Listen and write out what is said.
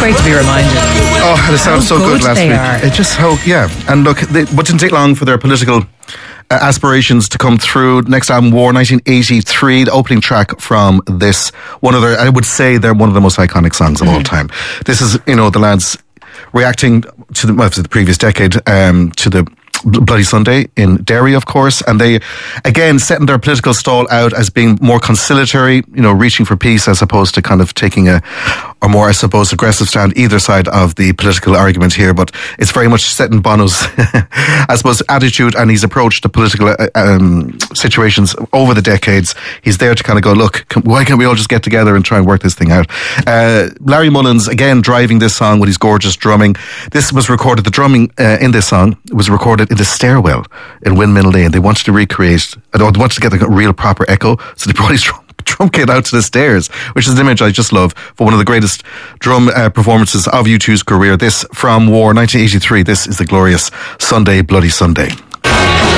great to be reminded. Oh, and it sounds so good last week. It just and look, it didn't take long for their political aspirations to come through. Next album, War, 1983, the opening track from this, I would say they're one of the most iconic songs of all time. This is, the lads reacting to the previous decade, to the Bloody Sunday in Derry, of course, and they, again, setting their political stall out as being more conciliatory, reaching for peace as opposed to kind of taking a more, I suppose, aggressive stand either side of the political argument here. But it's very much setting Bono's, I suppose, attitude and his approach to political situations over the decades. He's there to kind of go, look, why can't we all just get together and try and work this thing out? Larry Mullins, again, driving this song with his gorgeous drumming. This was recorded, the drumming in this song was recorded in the stairwell in Windmill Lane. They wanted to recreate, they wanted to get a real proper echo, so they brought his drum kit out to the stairs, which is an image I just love for one of the greatest drum performances of U2's career. This from War, 1983. This is the glorious Sunday, Bloody Sunday.